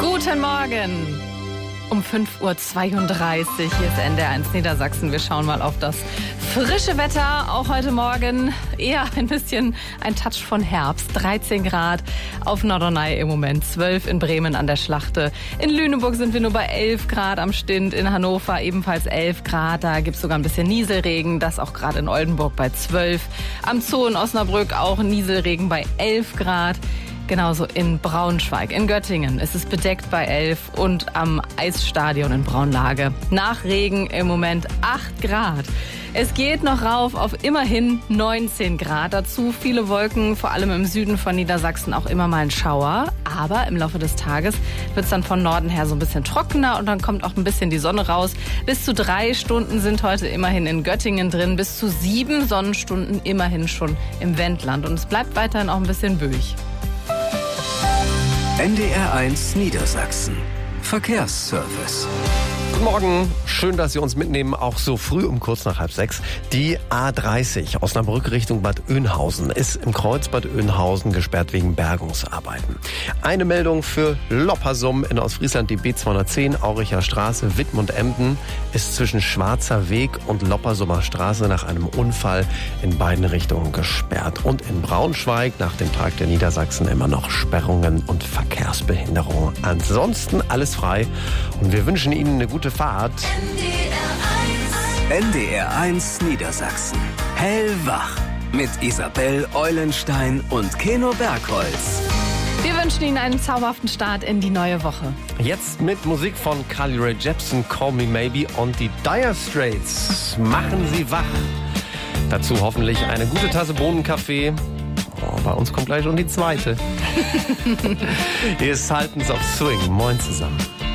Guten Morgen. Um 5.32 Uhr, hier ist NDR1 Niedersachsen. Wir schauen mal auf das frische Wetter. Auch heute Morgen eher ein bisschen ein Touch von Herbst. 13 Grad auf Norderney im Moment, 12 in Bremen an der Schlachte. In Lüneburg sind wir nur bei 11 Grad am Stint. In Hannover ebenfalls 11 Grad. Da gibt es sogar ein bisschen Nieselregen. Das auch gerade in Oldenburg bei 12. Am Zoo in Osnabrück auch Nieselregen bei 11 Grad. Genauso in Braunschweig, in Göttingen ist es bedeckt bei 11 und am Eisstadion in Braunlage nach Regen im Moment 8 Grad. Es geht noch rauf auf immerhin 19 Grad. Dazu viele Wolken, vor allem im Süden von Niedersachsen auch immer mal ein Schauer. Aber im Laufe des Tages wird es dann von Norden her so ein bisschen trockener und dann kommt auch ein bisschen die Sonne raus. Bis zu 3 Stunden sind heute immerhin in Göttingen drin, bis zu 7 Sonnenstunden immerhin schon im Wendland. Und es bleibt weiterhin auch ein bisschen böig. NDR1 Niedersachsen. Verkehrsservice. Guten Morgen, schön, dass Sie uns mitnehmen, auch so früh um kurz nach 5:30. Die A30 Osnabrück Richtung Bad Oeynhausen ist im Kreuz Bad Oeynhausen gesperrt wegen Bergungsarbeiten. Eine Meldung für Loppersum in Ostfriesland, die B210 Auricher Straße, Wittmund-Emden ist zwischen Schwarzer Weg und Loppersumer Straße nach einem Unfall in beiden Richtungen gesperrt. Und in Braunschweig nach dem Tag der Niedersachsen immer noch Sperrungen und Verkehrsbehinderungen. Ansonsten alles frei und wir wünschen Ihnen eine gute Fahrt. NDR1 Niedersachsen. Hellwach. Mit Isabel Eulenstein und Keno Bergholz. Wir wünschen Ihnen einen zauberhaften Start in die neue Woche. Jetzt mit Musik von Carly Rae Jepsen, Call Me Maybe und die Dire Straits. Machen Sie wach. Dazu hoffentlich eine gute Tasse Bohnenkaffee. Oh, bei uns kommt gleich schon die zweite. Hier ist Sultans of Swing. Moin zusammen.